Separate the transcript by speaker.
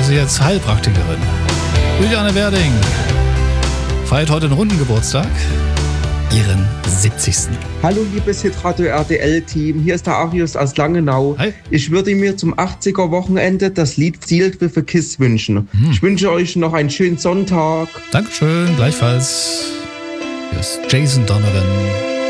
Speaker 1: ist sie jetzt Heilpraktikerin. Juliane Werding feiert heute einen runden Geburtstag, ihren 70.
Speaker 2: Hallo liebes Hitradio RTL-Team, hier ist der Arius aus Langenau.
Speaker 1: Hi.
Speaker 2: Ich würde mir zum 80er-Wochenende das Lied Sealed with a Kiss wünschen. Ich wünsche euch noch einen schönen Sonntag.
Speaker 1: Dankeschön, gleichfalls. Hier ist Jason Donovan.